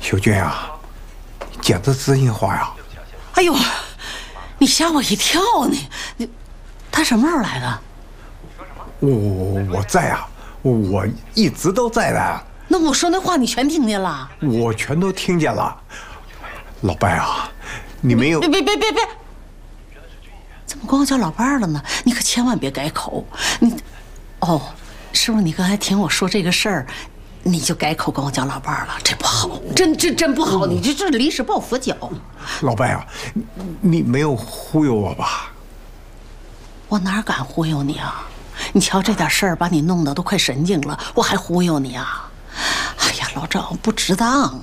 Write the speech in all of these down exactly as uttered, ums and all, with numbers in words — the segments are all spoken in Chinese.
秀娟啊，讲的真心话呀！ 哎呦，你吓我一跳呢！你他什么时候来的？ 我我我在啊，我一直都在的。 那我说那话你全听见了？ 我全都听见了。老伴啊，你没有…… 别别别别别！怎么光叫老伴儿了呢？你可千万别改口。你，哦，是不是你刚才听我说这个事儿？你就改口跟我叫老伴儿了，这不好，真真真不好！你这这临时抱佛脚。 老伴啊，你没有忽悠我吧？ 我哪敢忽悠你啊！你瞧这点事儿把你弄得都快神经了，我还忽悠你啊！哎呀，老赵不值当。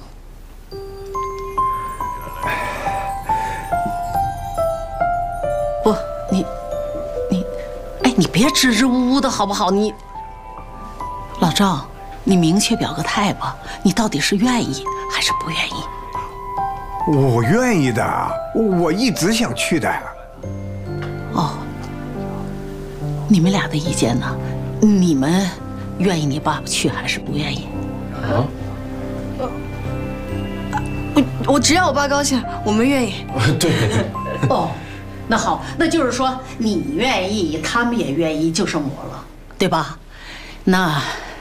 不，你你，哎，你别支支吾吾的好不好？你，老赵。你明确表个态吧，你到底是愿意还是不愿意？ 我愿意的，我一直想去的。 哦，你们俩的意见呢？你们愿意你爸爸去还是不愿意？啊？ 我我只要我爸高兴，我们愿意。 对对对。 哦，那好，那就是说你愿意，他们也愿意，就剩我了，对吧？那。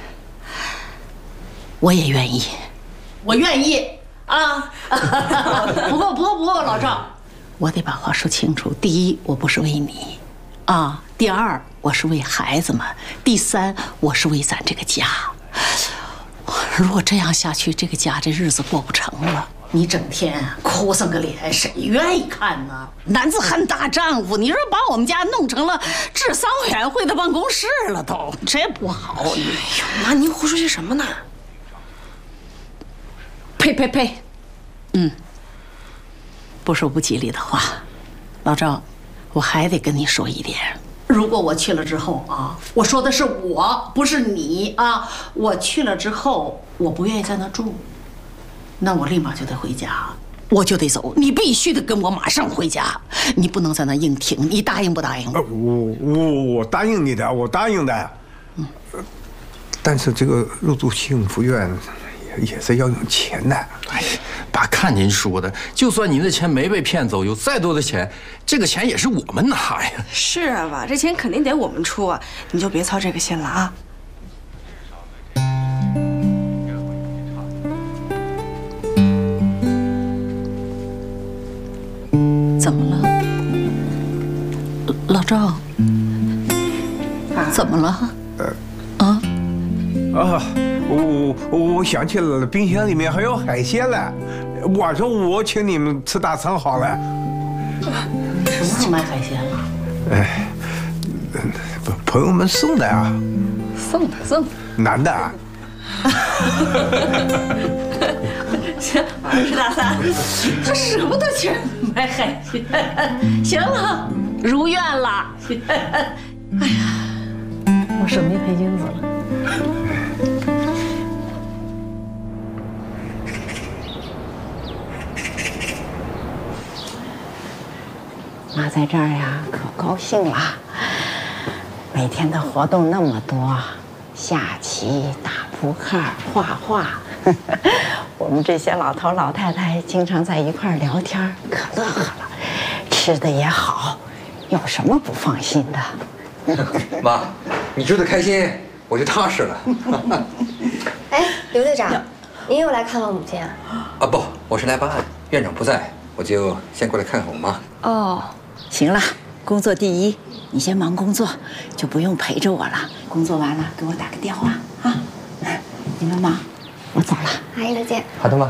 我也愿意，我愿意啊！不过，不过，不过，老赵，我得把话说清楚。第一，我不是为你，啊；第二，我是为孩子们；第三，我是为咱这个家。如果这样下去，这个家这日子过不成了。你整天哭丧个脸，谁愿意看呢？男子汉大丈夫，你说把我们家弄成了治丧委员会的办公室了都，这不好。哎呦， 妈，您胡说些什么呢？ 呸呸呸！嗯，不说不吉利的话，老赵，我还得跟你说一点：如果我去了之后啊，我说的是我，不是你啊。我去了之后，我不愿意在那住，那我立马就得回家，我就得走。你必须得跟我马上回家，你不能在那硬挺。你答应不答应？ 我我我答应你的，我答应的。嗯，但是这个入住幸福院。也是要用钱的。 哎呀，爸，看您说的，就算您的钱没被骗走，有再多的钱，这个钱也是我们拿呀。 是啊，爸，这钱肯定得我们出啊，你就别操这个心了啊。 怎么了，老赵？怎么了？呃，啊？ 啊。我我我想起来了，冰箱里面还有海鲜了，晚上我请你们吃大餐好了。 什么时候买海鲜了？ 哎，朋友们送的啊。 送的送的。 男的啊。 行，晚上吃大餐。 他舍不得去买海鲜。行了，如愿了。哎呀，我省那赔金子了。 妈在这儿呀，可高兴了。每天的活动那么多，下棋、打扑克、画画，我们这些老头老太太经常在一块儿聊天，可乐呵了。吃的也好，有什么不放心的？ 妈，你住得开心，我就踏实了。 哎，刘队长，您又来看望母亲啊？ 啊不，我是来办案，院长不在，我就先过来看看我妈。 哦。 行了，工作第一，你先忙工作，就不用陪着我了。工作完了给我打个电话啊！你们忙，我走了。 阿姨再见。 好的，妈。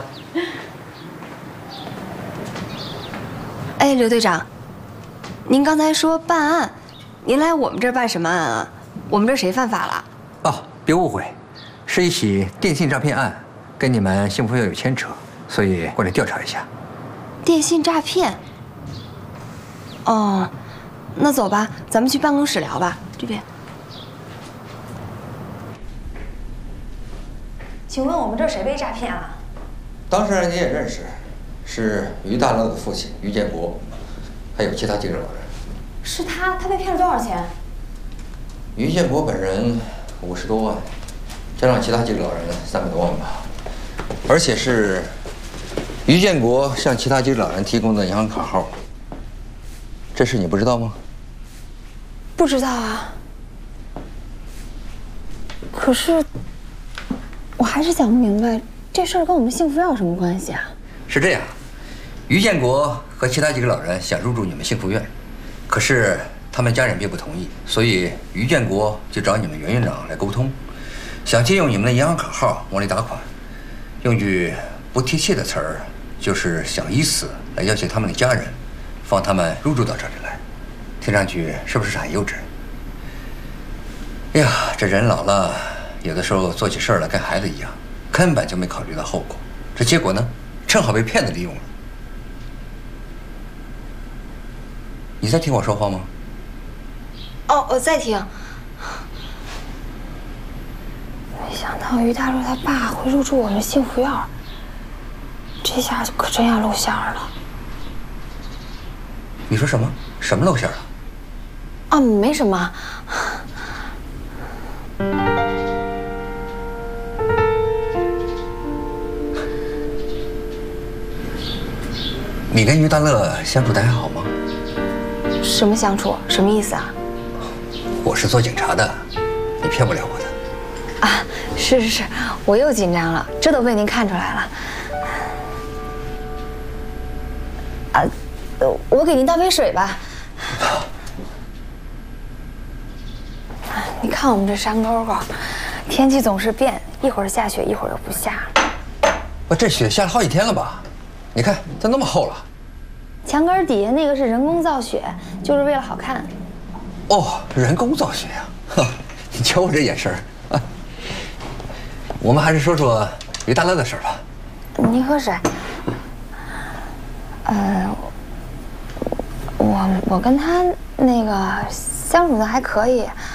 哎，刘队长，您刚才说办案，您来我们这儿办什么案啊？我们这儿谁犯法了？ 哦，别误会，是一起电信诈骗案，跟你们幸福院有牵扯，所以过来调查一下。 电信诈骗？哦，那走吧，咱们去办公室聊吧。这边。请问我们这儿谁被诈骗了？ 当事人你也认识，是于大乐的父亲于建国，还有其他几个老人。 是他，他被骗了多少钱？ 于建国本人五十多万，加上其他几个老人三百多万吧，而且是于建国向其他几个老人提供的银行卡号，这事你不知道吗？ 不知道啊。可是，我还是想不明白，这事儿跟我们幸福院有什么关系啊？ 是这样，于建国和其他几个老人想入住你们幸福院，可是他们家人并不同意，所以于建国就找你们袁院长来沟通，想借用你们的银行卡号往里打款。用句不贴切的词儿，就是想以此来要挟他们的家人，放他们入住到这里来。听上去是不是很幼稚？哎呀，这人老了，有的时候做起事儿来跟孩子一样，根本就没考虑到后果。这结果呢，正好被骗子利用了。你在听我说话吗？ 哦，我在听。没想到于大陆他爸会入住我们幸福院，这下可真要露馅了。 你说什么？什么露馅了？ 啊，没什么。 你跟于大乐相处的还好吗？ 什么相处？什么意思啊？ 我是做警察的，你骗不了我的。 啊，是是是，我又紧张了，这都被您看出来了。啊，我给您倒杯水吧。你看我们这山沟沟，天气总是变，一会儿下雪，一会儿又不下。 我这雪下了好几天了吧？你看，它那么厚了。 墙根底下那个是人工造雪，就是为了好看。 哦，人工造雪呀！哈，你瞧我这眼神儿啊！我们还是说说于大乐的事儿吧。 您喝水。呃，我我跟他那个相处的还可以，